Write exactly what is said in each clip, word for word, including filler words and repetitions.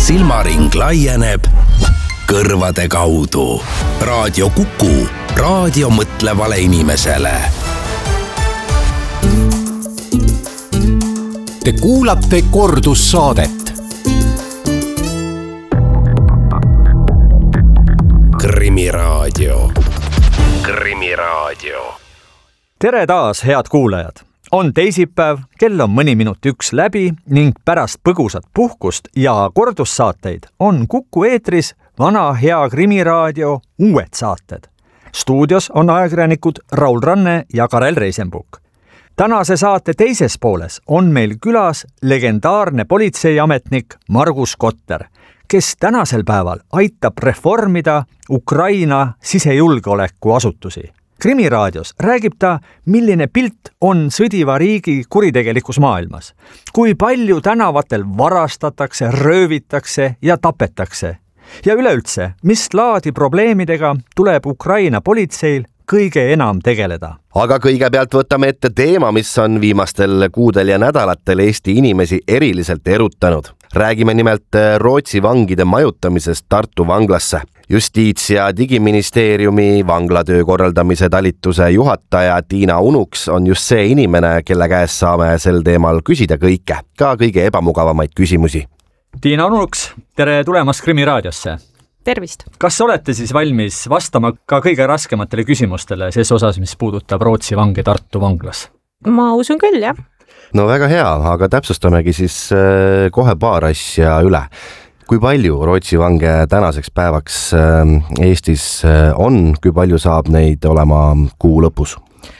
silmaring laieneb kõrvade kaudu. Raadio Kuku, raadio mõtlevale inimesele. Te kuulate kordussaadet. Krimiraadio. Krimiraadio. Tere taas, head kuulajad! On teisipäev, kell on mõni minut üks läbi ning pärast põgusat puhkust ja kordussaateid on Kuku eetris vana hea Krimiraadio uued saated. Stuudios on ajakirjanikud Raul Ranne ja Karel Reisenbuk. Tänase saate teises pooles on meil külas legendaarne politseiametnik Margus Kotter, kes tänasel päeval aitab reformida Ukraina sisejulgeoleku asutusi. Krimiraadios räägib ta, milline pilt on sõdiva riigi kuritegelikus maailmas. Kui palju tänavatel varastatakse, röövitakse ja tapetakse. Ja üleüldse, mis laadi probleemidega tuleb Ukraina politseil kõige enam tegeleda. Aga kõigepealt võtame ette teema, mis on viimastel kuudel ja nädalatel Eesti inimesi eriliselt erutanud. Räägime nimelt Rootsi vangide majutamisest Tartu vanglasse. Justiits- ja digiministeeriumi vanglatöö korraldamise talituse juhataja Tiina Unuks on just see inimene, kelle käest saame sel teemal küsida kõike, ka kõige ebamugavamaid küsimusi. Tiina Unuks, tere tulemast Krimiraadiosse. Tervist! Kas olete siis valmis vastama ka kõige raskematele küsimustele ses osas, mis puudutab Rootsi vange Tartu vanglas? Ma usun küll, jah. No väga hea, aga täpsustamegi siis kohe paar asja üle. Kui palju Rootsi vange tänaseks päevaks Eestis on, kui palju saab neid olema kuu lõpus?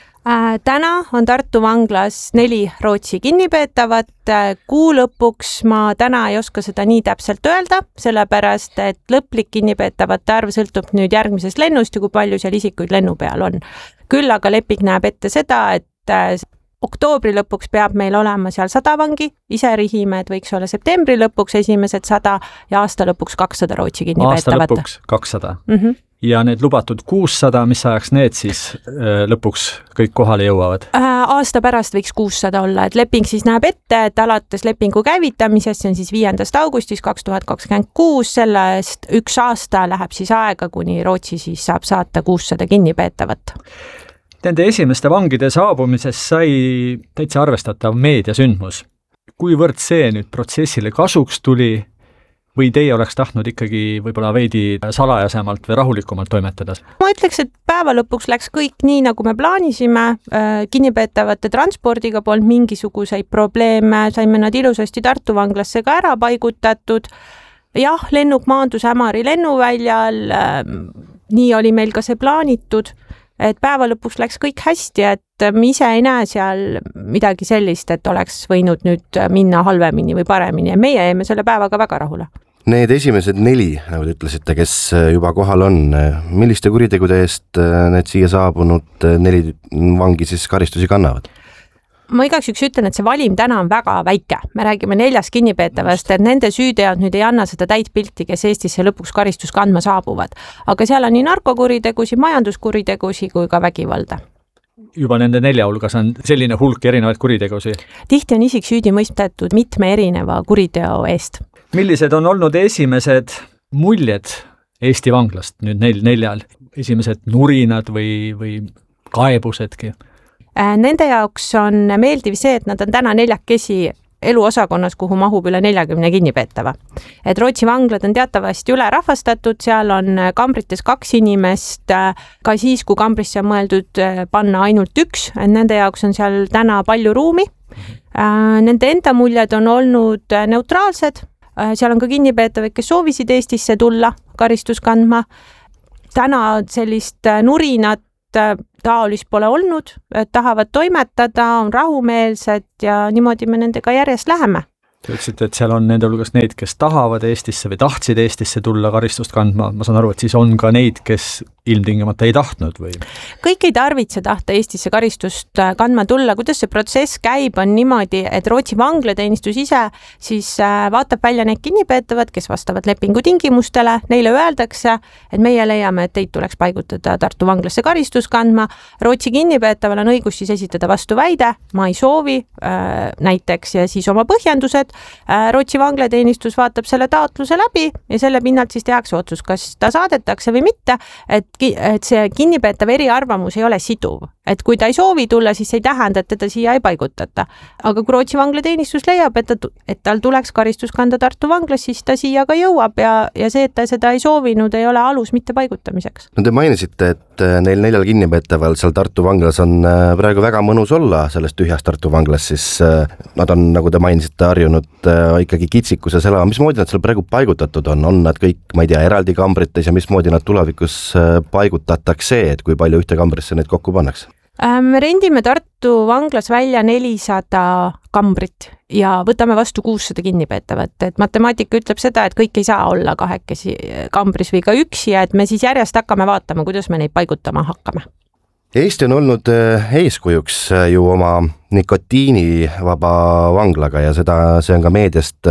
Täna on Tartu vanglas neli Rootsi kinnipeetavat. Kuu lõpuks ma täna ei oska seda nii täpselt öelda, sellepärast et lõplik kinnipeetavate arv sõltub nüüd järgmisest lennust ja kui palju seal isikuid lennu peal on. Küll aga leping näeb ette seda, et oktoobri lõpuks peab meil olema seal sada vangi, ise rihime, et võiks olla septembri lõpuks esimesed sada ja aasta lõpuks kakssada Rootsi kinnipeetavat. Aasta lõpuks kakssada. Mm-hmm. Ja need lubatud kuussada, mis ajaks need siis lõpuks kõik kohale jõuavad? Aasta pärast võiks kuussada olla, et leping siis näeb ette, et alates lepingu käivitamisest, see on siis viiendast augustist kaks tuhat kakskümmend kuus, sellest üks aasta läheb siis aega, kuni Rootsi siis saab saata kuussada kinnipeetavat. Nende esimeste vangide saabumisest sai täitsa arvestatav meediasündmus. Kuivõrd see nüüd protsessile kasuks tuli või teie oleks tahtnud ikkagi võib-olla veidi salajasemalt või rahulikumalt toimetada? Ma ütleks, et päeva lõpuks läks kõik nii, nagu me plaanisime. Kinnipeetavate transpordiga polnud mingisuguseid probleeme, saime nad ilusasti Tartu vanglasse ka ära paigutatud. Jah, lennuk maandus Ämari lennuväljal, nii oli meil ka see plaanitud. Et päeva lõpuks läks kõik hästi, et me ise ei näe seal midagi sellist, et oleks võinud nüüd minna halvemini või paremini ja meie jäime selle päevaga väga rahule. Need esimesed neli, nagu te ütlesite, kes juba kohal on, milliste kuritegude eest need siia saabunud neli vangi siis karistusi kannavad? Ma igaks üks ütlen, et see valim täna on väga väike. Me räägime neljast kinnipeetavast, et nende süüteod nüüd ei anna seda täit pilti, kes Eestisse lõpuks karistus kandma saabuvad. Aga seal on nii narkokuritegusi, majanduskuritegusi kui ka vägivalda. Juba nende nelja hulgas on selline hulk erinevaid kuritegusi? Tihti on isik süüdi mõistetud mitme erineva kuriteo eest. Millised on olnud esimesed muljed Eesti vanglast nüüd neil neljal? Esimesed nurinad või, või kaebusedki? Nende jaoks on meeldiv see, et nad on täna neljakesi eluosakonnas, kuhu mahub üle neljakümne kinnipeetava. Et Rootsi vanglad on teatavasti üle rahvastatud, seal on kambrites kaks inimest, ka siis, kui kambrisse on mõeldud panna ainult üks, nende jaoks on seal täna palju ruumi. Nende enda muljed on olnud neutraalsed, seal on ka kinnipeetavad, kes soovisid Eestisse tulla karistus kandma. Täna sellist nurinat taolist pole olnud, tahavad toimetada, on rahumeelsed ja niimoodi me nendega järjest läheme. Te ütlesite, et seal on nende hulgas neid, kes tahavad Eestisse või tahtsid Eestisse tulla karistust kandma. Ma saan aru, et siis on ka neid, kes ilmtingimata ei tahtnud või? Kõik ei tarvitse tahta Eestisse karistust kandma tulla. Kuidas see protsess käib, on niimoodi, et Rootsi vanglateenistus ise siis vaatab välja need kinnipeetavad, kes vastavad lepingu tingimustele. Neile öeldakse, et meie leiame, et teid tuleks paigutada Tartu vanglasse karistus kandma. Rootsi kinnipeetaval on õigus siis esitada vastu väide, ma ei soovi äh, näiteks ja siis oma põhjendused. Äh, Rootsi vanglateenistus vaatab selle taotluse läbi ja selle pinnalt siis tehakse otsus, kas ta saadetakse või mitte, et et see kinnipeetav eriarvamus ei ole siduv. Et kui ta ei soovi tulla, siis ei tähenda, et teda siia ei paigutata. Aga kui Rootsi vanglateenistus leiab, et, ta, et tal tuleks karistus kanda Tartu vanglas, siis ta siia ka jõuab ja, ja see, et ta seda ei soovinud, ei ole alus mitte paigutamiseks. No te mainisite, et neil neljal kinnipeetaval seal Tartu vanglas on praegu väga mõnus olla sellest tühjast Tartu vanglas, siis nad on, nagu te mainisite, harjunud ikkagi kitsikuses elama. Mismoodi nad seal praegu paigutatud on? On nad kõik, ma ei tea, eraldi kambrites ja mismoodi nad tulevikus paigutatakse, et kui palju ühte kambrisse neid kokku pannakse? Me rendime Tartu vanglas välja nelisada kambrit ja võtame vastu kuussada kinnipeetavat. Et matemaatika ütleb seda, et kõik ei saa olla kahekesi kambris või ka üksi ja et me siis järjest hakkame vaatama, kuidas me neid paigutama hakkame. Eesti on olnud eeskujuks ju oma nikotiinivaba vanglaga ja seda, see on ka meediast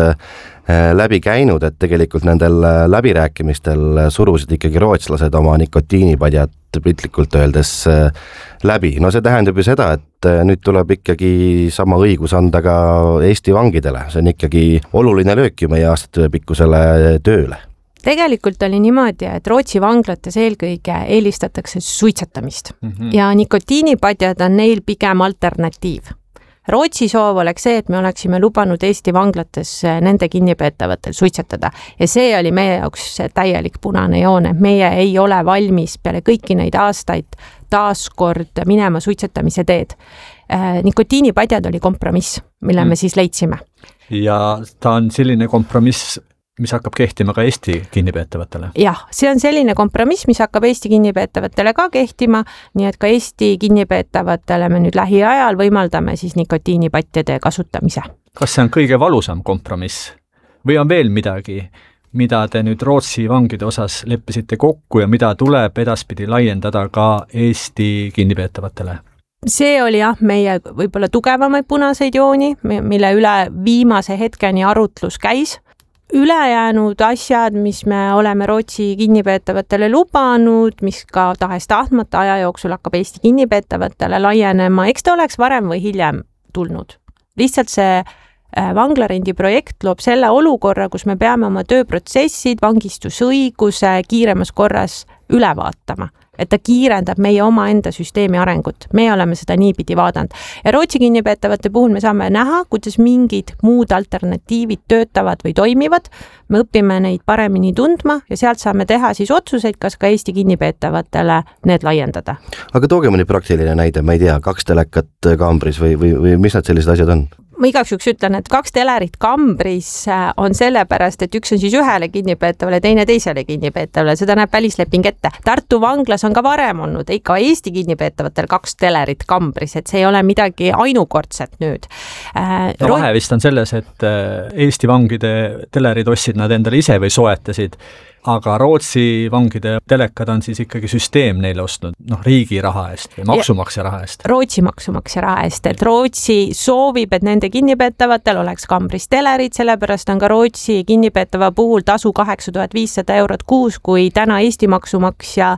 läbi käinud, et tegelikult nendel läbirääkimistel surusid ikkagi rootslased oma nikotiinipadjad piltlikult öeldes läbi. No see tähendab ju seda, et nüüd tuleb ikkagi sama õigus anda ka Eesti vangidele. See on ikkagi oluline löök ju meie aastate pikkusele tööle. Tegelikult oli niimoodi, et Rootsi vanglates eelkõige eelistatakse suitsetamist mm-hmm. ja nikotiinipadjad on neil pigem alternatiiv. Rootsi soov oleks see, et me oleksime lubanud Eesti vanglates nende kinnipeetavatel suitsetada ja see oli meie jaoks täielik punane joon, et meie ei ole valmis peale kõiki neid aastaid taaskord minema suitsetamise teed. Nikotiinipadjad oli kompromiss, mille me siis leidsime. Ja ta on selline kompromiss, mis hakkab kehtima ka Eesti kinnipeetavatele? Jah, see on selline kompromiss, mis hakkab Eesti kinnipeetavatele ka kehtima, nii et ka Eesti kinnipeetavatele me nüüd lähiajal võimaldame siis nikotiinipatjade kasutamise. Kas see on kõige valusam kompromiss? Või on veel midagi, mida te nüüd Rootsi vangide osas leppisite kokku ja mida tuleb edaspidi laiendada ka Eesti kinnipeetavatele? See oli jah, meie võib-olla tugevamaid punaseid jooni, mille üle viimase hetkeni arutlus käis. Ülejäänud asjad, mis me oleme Rootsi kinnipeetavatele lubanud, mis ka tahes tahtmata aja jooksul hakkab Eesti kinnipeetavatele laienema, eks ta oleks varem või hiljem tulnud. Lihtsalt see vanglarendi projekt loob selle olukorra, kus me peame oma tööprotsessid, vangistusõiguse kiiremas korras üle vaatama. Et ta kiirendab meie oma enda süsteemi arengut. Me oleme seda niipidi vaadanud. Ja Rootsi kinnipeetavate puhul me saame näha, kuidas mingid muud alternatiivid töötavad või toimivad. Me õpime neid paremini tundma ja sealt saame teha siis otsuseid, kas ka Eesti kinnipeetavatele need laiendada. Aga tooge mõni praktiline näide, ma ei tea, kaks telekat kambris või, või, või mis need sellised asjad on? Ma igaks juhuks ütlen, et kaks telerit kambris on sellepärast, et üks on siis ühele kinnipeetavale, teine teisele kinnipeetavale. Seda näeb välisleping ette. Tartu vanglas on ka varem olnud ikka Eesti kinnipeetavatel kaks telerit kambris, et see ei ole midagi ainukordset nüüd. No, vahe vist on selles, et Eesti vangide telerid ostsid nad endale ise või soetasid, aga Rootsi vangide telekad on siis ikkagi süsteem neile ostnud, noh, riigi raha eest või maksumaksja raha eest. Rootsi maksumaksja raha eest, et Rootsi soovib, et nende kinnipeetavatel oleks kambris telerid, sellepärast on ka Rootsi kinnipeetava puhul tasu kaheksa tuhat viissada eurot kuus, kui täna Eesti maksumaksja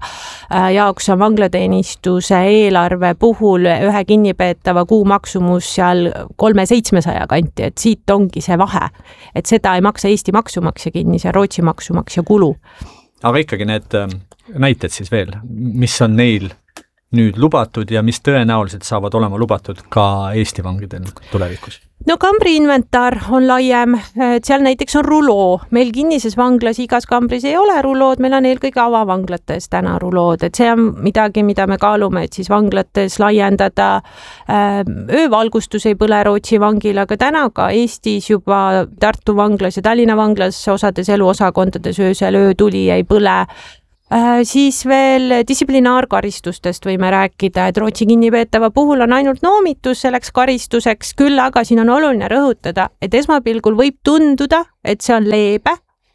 jaoks on vanglateenistuse eelarve puhul ühe kinnipeetava kuu maksumus seal kolme seitsmesaja kanti, et siit ongi see vahe, et seda ei maksa Eesti maksumaksja kinni, see Rootsi maksumaksja kulu. Aga ikkagi need näited siis veel, mis on neil nüüd lubatud ja mis tõenäoliselt saavad olema lubatud ka Eesti vangidel tulevikus? No kambri inventar on laiem, seal näiteks on ruloo. Meil kinnises vanglas igas kambris ei ole rulood, meil on eelkõige avavanglates täna rulood, et see on midagi, mida me kaalume, et siis vanglates laiendada. Öövalgustus ei põle Rootsi vangil, aga täna ka Eestis juba Tartu vanglas ja Tallinna vanglas osades eluosakondades öösel öötuli ei põle. Äh, siis veel distsiplinaarkaristustest võime rääkida, et Rootsi kinnipeetava puhul on ainult noomitus selleks karistuseks, küll aga siin on oluline rõhutada, et esmapilgul võib tunduda, et see on leebe,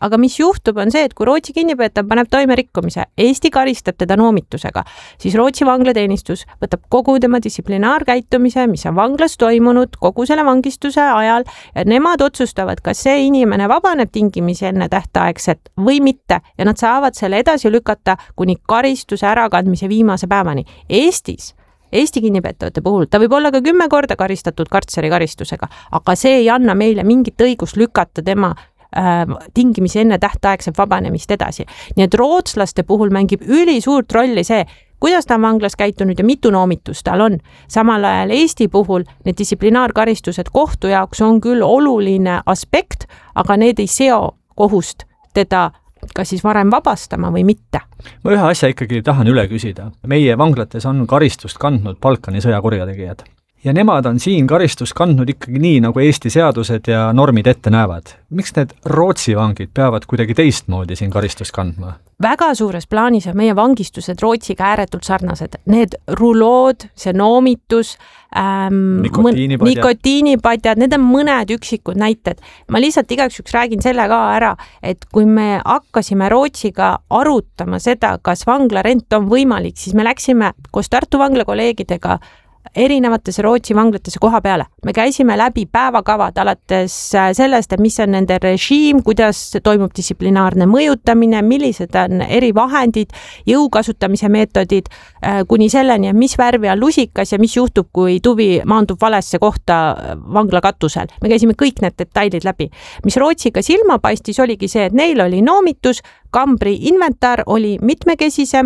aga mis juhtub, on see, et kui Rootsi kinnipeetav paneb toime rikkumise, Eesti karistab teda noomitusega, siis Rootsi vanglateenistus võtab kogu tema distsiplinaarkäitumise, mis on vanglas toimunud kogu selle vangistuse ajal ja nemad otsustavad, kas see inimene vabaneb tingimisi enne tähtaegset või mitte ja nad saavad selle edasi lükata kuni karistuse ärakandmise viimase päevani. Eestis Eesti kinnipeetavate puhul ta võib olla ka kümme korda karistatud kartseri karistusega, aga see ei anna meile mingit õigust lükata tema äh, tingimisi enne tähtaegset vabanemist edasi. Nii et rootslaste puhul mängib ülisuurt rolli see, kuidas ta on vanglas käitunud ja mitu noomitust tal on. Samal ajal Eesti puhul need distsiplinaarkaristused kohtu jaoks on küll oluline aspekt, aga need ei seo kohust teda kas siis varem vabastama või mitte. Ma ühe asja ikkagi tahan üle küsida. Meie vanglates on karistust kandnud Balkani sõjakurjategijad. Ja nemad on siin karistust kandnud ikkagi nii, nagu Eesti seadused ja normid ette näevad. Miks need Rootsi vangid peavad kuidagi teistmoodi siin karistust kandma? Väga suures plaanis on meie vangistused Rootsiga ääretult sarnased. Need rulood, see noomitus, ähm, nikotiinipadjad. nikotiinipadjad, need on mõned üksikud näited. Ma lihtsalt igaks üks räägin selle ka ära, et kui me hakkasime Rootsiga arutama seda, kas vanglarent on võimalik, siis me läksime koos Tartu vangla kolleegidega erinevates Rootsi vanglatesse koha peale. Me käisime läbi päevakavad alates sellest, et mis on nende režiim, kuidas toimub distsiplinaarne mõjutamine, millised on eri vahendid, jõu kasutamise meetodid, kuni selleni, mis värvi on lusikas ja mis juhtub, kui tuvi maandub valesse kohta vangla katusel. Me käisime kõik need detailid läbi. Mis Rootsiga silma paistis, oligi see, et neil oli noomitus, kambri inventar oli mitmekesisem,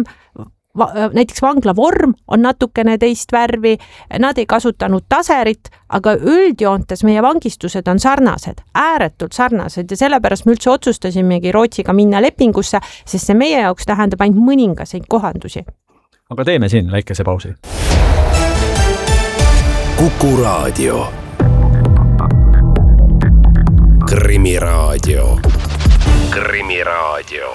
näiteks vangla vorm on natukene teist värvi, nad ei kasutanud taserit, aga üldjoontes meie vangistused on sarnased, ääretult sarnased ja sellepärast me üldse otsustasimegi Rootsiga minna lepingusse, sest see meie jaoks tähendab ainult mõningaseid kohandusi. Aga teeme siin väikese pausi. Kuku raadio. Krimiraadio. Krimiraadio.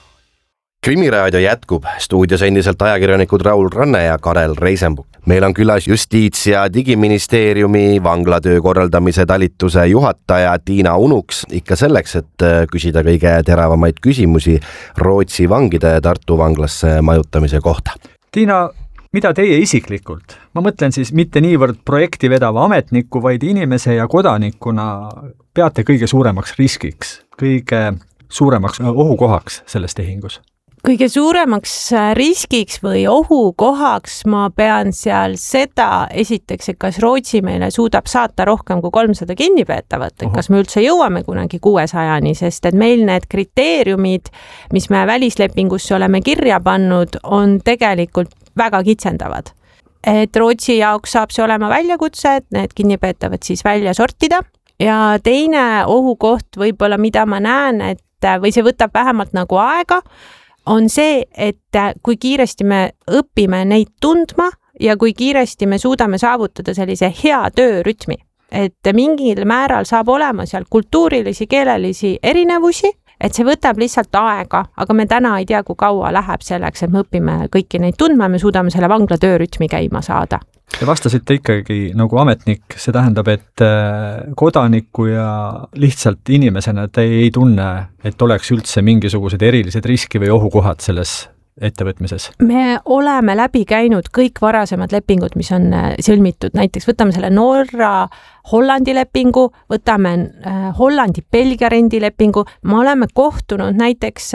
Krimiraadio jätkub, stuudios endiselt ajakirjanikud Raul Ranne ja Karel Reisenbuk. Meil on külas Justiits- ja Digiministeeriumi vanglatöö korraldamise talituse juhataja Tiina Unuks ikka selleks, et küsida kõige teravamaid küsimusi Rootsi vangide Tartu vanglasse majutamise kohta. Tiina, mida teie isiklikult, ma mõtlen siis mitte niivõrd projekti vedava ametniku, vaid inimese ja kodanikuna peate kõige suuremaks riskiks, kõige suuremaks ohukohaks selles tehingus? Kõige suuremaks riskiks või ohukohaks ma pean seal seda esiteks, et kas Rootsi meile suudab saata rohkem kui kolmsada kinnipeetavat, et kas me üldse jõuame kunagi kuuesajani, sest et meil need kriteeriumid, mis me välislepingusse oleme kirja pannud, on tegelikult väga kitsendavad. Et Rootsi jaoks saab see olema väljakutse, et need kinnipeetavad siis välja sortida ja teine ohukoht võib-olla, mida ma näen, et või see võtab vähemalt nagu aega, on see, et kui kiiresti me õpime neid tundma ja kui kiiresti me suudame saavutada sellise hea töörütmi. Et mingil määral saab olema seal kultuurilisi, keelelisi erinevusi, et see võtab lihtsalt aega, aga me täna ei tea, kui kaua läheb selleks, et me õpime kõiki neid tundma ja me suudame selle vangla töörütmi käima saada. Te vastasite ikkagi nagu ametnik, see tähendab, et kodaniku ja lihtsalt inimesena te ei tunne, et oleks üldse mingisugused erilised riski või ohukohad selles ettevõtmises? Me oleme läbi käinud kõik varasemad lepingud, mis on sõlmitud, näiteks võtame selle Norra Hollandi lepingu, võtame Hollandi Belgia rendilepingu, me oleme kohtunud näiteks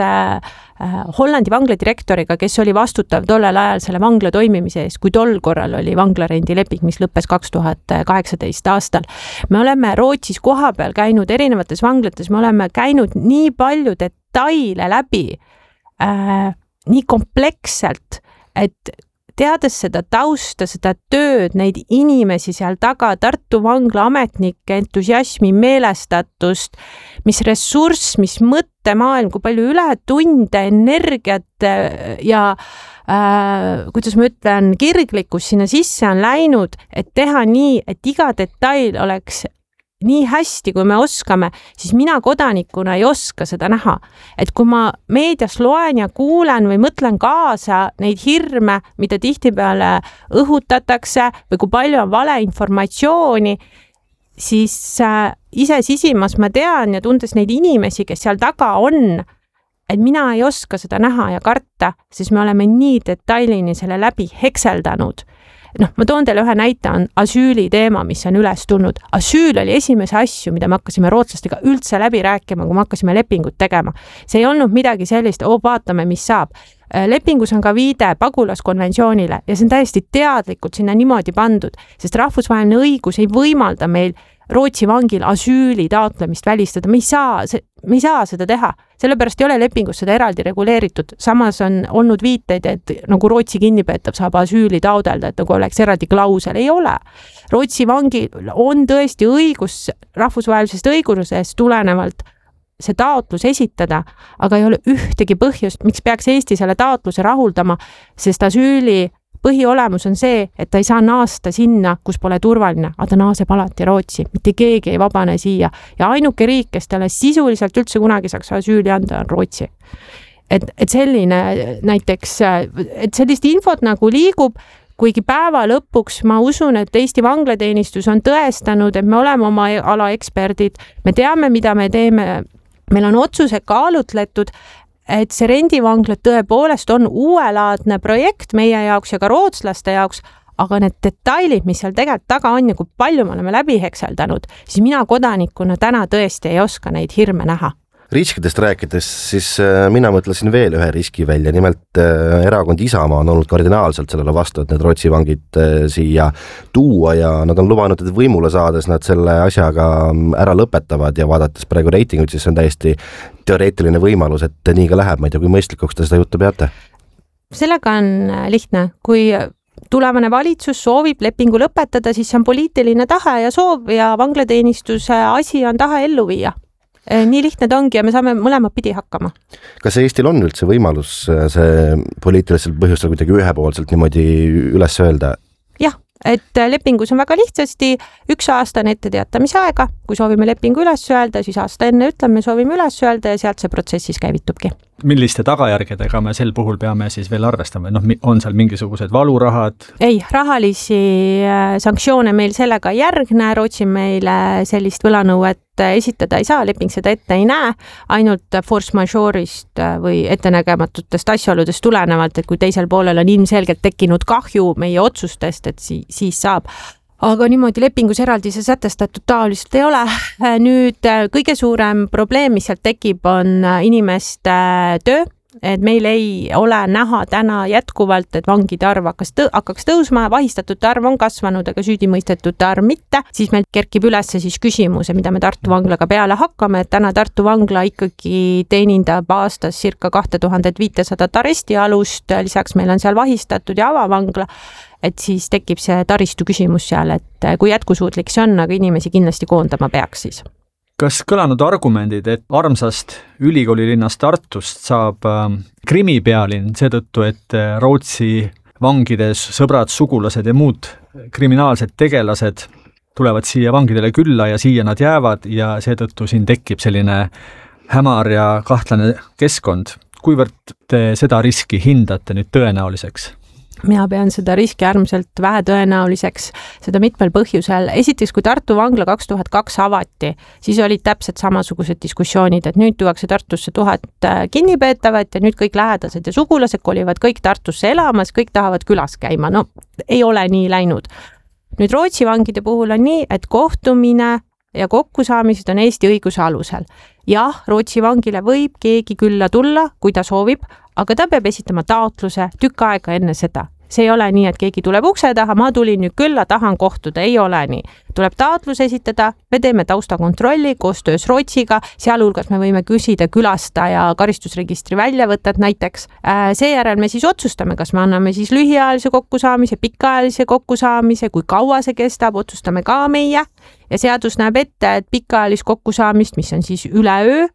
Hollandi vangla direktoriga, kes oli vastutav tollel ajal selle vangla toimimise eest, kui tol korral oli vangla rendileping, mis lõppes kaks tuhat kaheksateist aastal. Me oleme Rootsis koha peal käinud erinevates vanglates, me oleme käinud nii palju detaile läbi, äh, nii kompleksselt, et teades seda tausta, seda tööd, neid inimesi seal taga, Tartu vangla ametnike entusiasmi, meelestatust, mis ressurss, mis mõttemaailm, kui palju ületunde, energiat ja äh, kuidas ma ütlen, kirglikkus sinna sisse on läinud, et teha nii, et iga detail oleks nii hästi, kui me oskame, siis mina kodanikuna ei oska seda näha. Et kui ma meedias loen ja kuulen või mõtlen kaasa neid hirme, mida tihtipeale õhutatakse või kui palju on valeinformatsiooni, siis äh, ise sisimas ma tean ja tundes neid inimesi, kes seal taga on, et mina ei oska seda näha ja karta, sest me oleme nii detailini selle läbi hekseldanud. Noh, ma toon teile ühe näite, on asüüli teema, mis on üles tulnud. Asüül oli esimese asju, mida me hakkasime rootslastega üldse läbi rääkima, kui me hakkasime lepingut tegema. See ei olnud midagi sellist, oo, vaatame, mis saab. Lepingus on ka viide pagulaskonventsioonile ja see on täiesti teadlikult sinna niimoodi pandud, sest rahvusvaheline õigus ei võimalda meil Rootsi vangil asüüli taotlemist välistada. Me ei saa, me ei saa seda teha. Sellepärast ei ole lepingus seda eraldi reguleeritud. Samas on olnud viiteid, et nagu Rootsi kinnipeetav saab asüüli taodelda, et nagu oleks eraldi klausel. Ei ole. Rootsi vangil on tõesti õigus rahvusvahelisest õigusest tulenevalt see taotlus esitada, aga ei ole ühtegi põhjust, miks peaks Eesti selle taotluse rahuldama, sest asüüli põhiolemus on see, et ta ei saa naasta sinna, kus pole turvaline, aga ta naaseb alati Rootsi. Mitte keegi ei vabane siia. Ja ainuke riik, kes talle sisuliselt üldse kunagi saaks asüüli anda, on Rootsi. Et, et selline näiteks, et sellist infot nagu liigub, kuigi päeva lõpuks ma usun, et Eesti vanglateenistus on tõestanud, et me oleme oma ala eksperdid, me teame, mida me teeme, meil on otsuse kaalutletud, et see rendivangla tõepoolest on uuelaadne projekt meie jaoks ja ka rootslaste jaoks, aga need detailid, mis seal tegelikult taga on ja kui palju me oleme läbi hekseldanud, siis mina kodanikuna täna tõesti ei oska neid hirme näha. Riskidest rääkides, siis mina mõtlesin veel ühe riski välja, nimelt erakond Isamaa on olnud kardinaalselt sellele vastu, et need Rootsi vangid siia tuua ja nad on lubanud, et võimule saades nad selle asjaga ära lõpetavad ja vaadates praegu reitingut, siis on täiesti teoreetiline võimalus, et nii ka läheb. Ma ei tea, kui mõistlikuks te seda juttu peate? Sellega on lihtne. Kui tulevane valitsus soovib lepingu lõpetada, siis see on poliitiline tahe ja soov ja vanglateenistuse asi on tahe ellu viia. Nii lihtne ta ongi ja me saame mõlemad pidi hakkama. Kas Eestil on üldse võimalus see poliitilisel põhjustel kuidagi ühepoolselt niimoodi üles öelda? Jah, et lepingus on väga lihtsasti üks aasta on ette teatamise aega. Kui soovime lepingu üles öelda, siis aasta enne ütleme, soovime üles öelda ja sealt see protsessis käivitubki. Milliste tagajärgedega me sel puhul peame siis veel arvestama? Noh, on seal mingisugused valurahad? Ei, rahalisi sanktsioone meil sellega järgne. Rootsi meile sellist võlanõuet esitada ei saa, leping seda ette ei näe, ainult force majeure'ist või ettenägematutest asjaoludest tulenevalt, et kui teisel poolel on ilmselgelt tekkinud kahju meie otsustest, et si- siis saab. Aga niimoodi lepingus eraldi see sätestatud taoliselt ei ole. Nüüd kõige suurem probleem, mis sealt tekib, on inimeste töö, et meil ei ole näha täna jätkuvalt, et vangide arv hakkas tõ- hakkaks tõusma, vahistatute arv on kasvanud, aga süüdimõistetute arv mitte, siis meil kerkib üles siis küsimuse, mida me Tartu vanglaga peale hakkame, et täna Tartu vangla ikkagi teenindab aastas circa kaks tuhat viissada arestialust, lisaks meil on seal vahistatud ja avavangla, et siis tekib see taristu küsimus seal, et kui jätkusuutlik see on, aga inimesi kindlasti koondama peaks siis. Kas kõlanud argumendid, et armsast ülikoolilinnast Tartust saab äh, krimipealinn seetõttu, et Rootsi vangides sõbrad, sugulased ja muud kriminaalsed tegelased tulevad siia vangidele külla ja siia nad jäävad ja seetõttu siin tekib selline hämar ja kahtlane keskkond. Kuivõrd te seda riski hindate nüüd tõenäoliseks? Mina pean seda riski äärmiselt vähe tõenäoliseks, seda mitmel põhjusel. Esiteks, kui Tartu vangla kaks tuhat kaks avati, siis olid täpselt samasugused diskussioonid, et nüüd tuuakse Tartusse tuhat kinnipeetavat ja nüüd kõik lähedased ja sugulased kolivad kõik Tartusse elamas, kõik tahavad külas käima. No, ei ole nii läinud. Nüüd Rootsi vangide puhul on nii, et kohtumine ja kokkusaamised on Eesti õiguse alusel. Jah, Rootsi vangile võib keegi külla tulla, kui ta soovib, aga ta peab esitama taotluse tükk aega enne seda. See ei ole nii, et keegi tuleb ukse taha, ma tulin nüüd külla, tahan kohtuda, ei ole nii. Tuleb taotlus esitada, me teeme taustakontrolli koostöös Rootsiga, sealhulgas me võime küsida külastaja karistusregistri väljavõtet näiteks. Seejärel me siis otsustame, kas me anname siis lühiajalise kokkusaamise, pikaajalise kokkusaamise, kui kaua see kestab, otsustame ka meie. Ja seadus näeb ette, et pikaajalist kokkusaamist, mis on siis üle öö,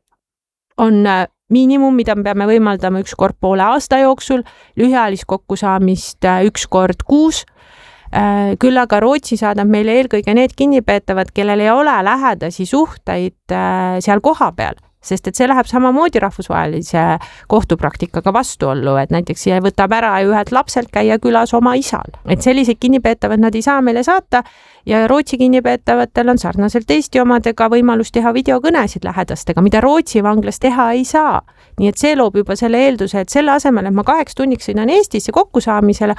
on miinimum, mida me peame võimaldama üks kord poole aasta jooksul, lühiajalist kokkusaamist üks kord kuus. Küll aga Rootsi saadab meile eelkõige need kinnipeetavad, kellel ei ole lähedasi suhteid seal koha peal. sest et see läheb samamoodi rahvusvahelise kohtupraktikaga vastuollu, et näiteks see võtab ära ühelt lapselt käia külas oma isal. Et selliseid kinnipeetavad nad ei saa meile saata ja Rootsi kinnipeetavatel on sarnaselt Eesti omadega võimalus teha videokõnesid lähedastega, mida Rootsi vanglas teha ei saa. Nii et see loob juba selle eelduse, et selle asemel, et ma kaheks tunniks sõidan Eestisse kokkusaamisele,